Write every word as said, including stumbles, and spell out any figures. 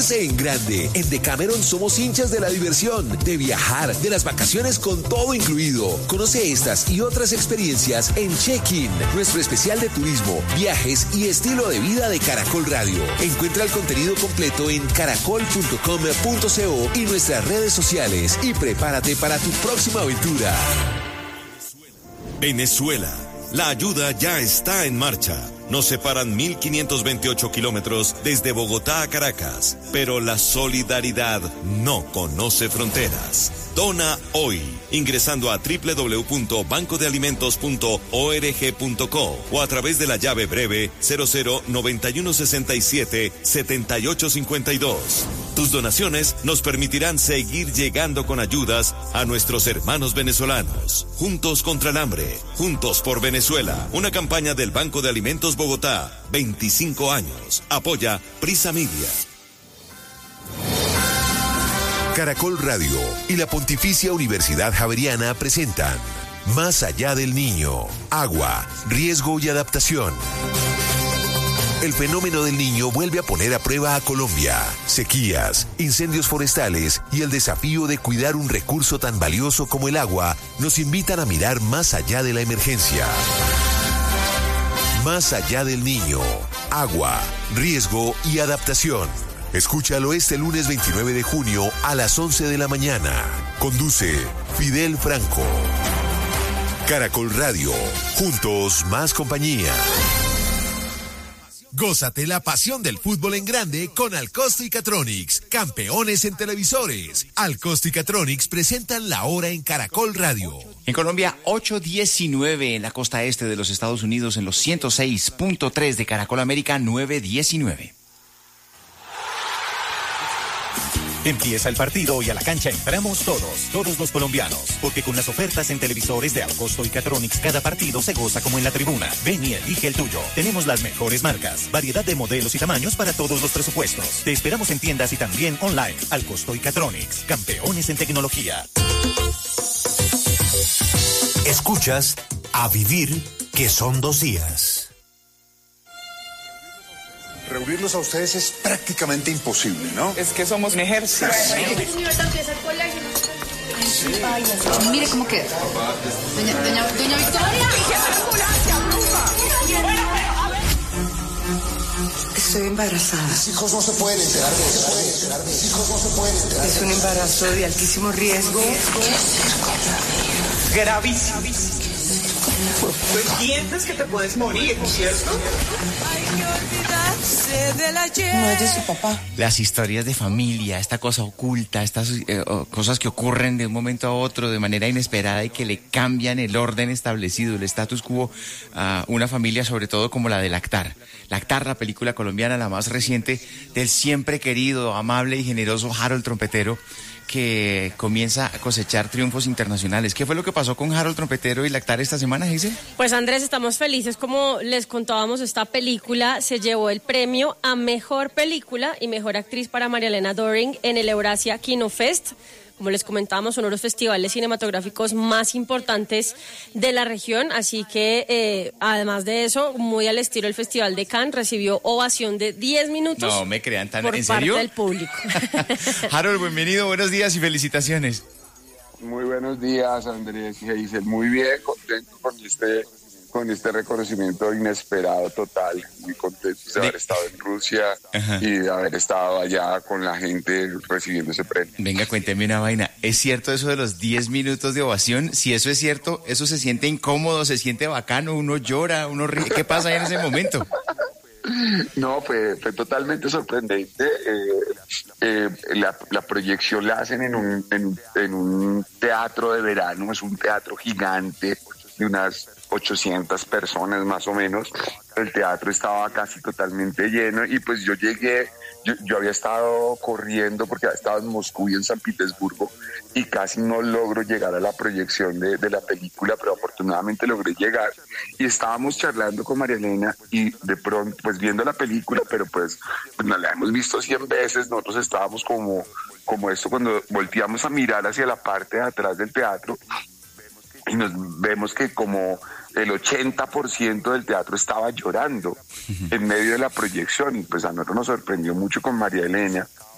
Goce en grande. En Decameron somos hinchas de la diversión, de viajar, de las vacaciones con todo incluido. Conoce estas y otras experiencias en Check-in, nuestro especial de turismo, viajes y estilo de vida de Caracol Radio. Encuentra el contenido completo en caracol punto com punto co y nuestras redes sociales y prepárate para tu próxima aventura. Venezuela, la ayuda ya está en marcha. Nos separan mil quinientos veintiocho kilómetros desde Bogotá a Caracas, pero la solidaridad no conoce fronteras. Dona hoy, ingresando a doble u doble u doble u punto banco de alimentos punto org punto co o a través de la llave breve cero cero noventa y uno sesenta y siete setenta y ocho cincuenta y dos. Tus donaciones nos permitirán seguir llegando con ayudas a nuestros hermanos venezolanos. Juntos contra el hambre, juntos por Venezuela. Una campaña del Banco de Alimentos Bogotá, veinticinco años. Apoya Prisa Media. Caracol Radio y la Pontificia Universidad Javeriana presentan Más allá del niño, agua, riesgo y adaptación. El fenómeno del niño vuelve a poner a prueba a Colombia. Sequías, incendios forestales y el desafío de cuidar un recurso tan valioso como el agua nos invitan a mirar más allá de la emergencia. Más allá del niño, agua, riesgo y adaptación. Escúchalo este lunes veintinueve de junio a las once de la mañana. Conduce Fidel Franco. Caracol Radio. Juntos más compañía. Gózate la pasión del fútbol en grande con Alcosto y Catronics, campeones en televisores. Alcosto y Catronics presentan la hora en Caracol Radio. En Colombia, ocho diecinueve en la costa este de los Estados Unidos, en los ciento seis punto tres de Caracol América, nueve diecinueve. Empieza el partido y a la cancha entramos todos, todos los colombianos, porque con las ofertas en televisores de Alcosto y Catronics cada partido se goza como en la tribuna. Ven y elige el tuyo. Tenemos las mejores marcas, variedad de modelos y tamaños para todos los presupuestos. Te esperamos en tiendas y también online. Alcosto y Catronics, campeones en tecnología. Escuchas A Vivir, que son dos días. Reunirlos a ustedes es prácticamente imposible, ¿no? Es que somos un ejército. Sí. Ay, así. Mire cómo queda. Doña, doña, doña Victoria. Estoy embarazada. Mis hijos no se pueden enterar de eso. Mis hijos no se pueden enterar. Es un embarazo de altísimo riesgo. ¿Qué hacer con la vida? Gravísimo. Tú entiendes que te puedes morir, ¿cierto? Hay que olvidarse del ayer. No es de su papá. Las historias de familia, esta cosa oculta, estas eh, cosas que ocurren de un momento a otro de manera inesperada y que le cambian el orden establecido, el status quo a una familia, sobre todo como la de Lactar. Lactar, la película colombiana, la más reciente, del siempre querido, amable y generoso Harold Trompetero, que comienza a cosechar triunfos internacionales. ¿Qué fue lo que pasó con Harold Trompetero y Lactar esta semana, Giselle? Pues Andrés, estamos felices. Como les contábamos, esta película se llevó el premio a Mejor Película y Mejor Actriz para María Elena Doring en el Eurasia Kino Fest. Como les comentábamos, uno de los festivales cinematográficos más importantes de la región, así que eh, además de eso, muy al estilo del Festival de Cannes, recibió ovación de diez minutos. No me crean tan, por ¿en parte serio? del público. Harold, bienvenido, buenos días y felicitaciones. Muy buenos días, Andrés y Giselle. Muy bien, contento con este, con este reconocimiento inesperado total. Muy contento de haber estado en Rusia. Ajá. Y de haber estado allá con la gente recibiendo ese premio. Venga, cuénteme una vaina. ¿Es cierto eso de los diez minutos de ovación? Si eso es cierto, ¿eso se siente incómodo, se siente bacano, uno llora, uno ríe? ¿Qué pasa ahí en ese momento? No, fue, fue totalmente sorprendente. Eh, eh, la, la proyección la hacen en un, en, en un teatro de verano, es un teatro gigante de unas ochocientas personas más o menos. El teatro estaba casi totalmente lleno y pues yo llegué, yo, yo había estado corriendo porque había estado en Moscú y en San Petersburgo y casi no logro llegar a la proyección de, de la película, pero afortunadamente logré llegar y estábamos charlando con María Elena y de pronto pues viendo la película, pero pues, pues nos la hemos visto cien veces, nosotros estábamos como, como esto cuando volteamos a mirar hacia la parte de atrás del teatro y nos vemos que como el ochenta por ciento del teatro estaba llorando en medio de la proyección y pues a nosotros nos sorprendió mucho con María Elena